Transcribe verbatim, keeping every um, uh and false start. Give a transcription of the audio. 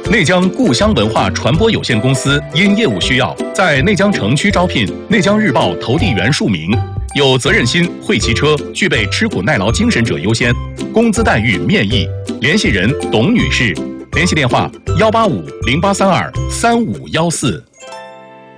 内江故乡文化传播有限公司因业务需要，在内江城区招聘内江日报投递员数名，有责任心、会骑车、具备吃苦耐劳精神者优先，工资待遇面议。联系人董女士，联系电话幺八五零八三二三五幺四。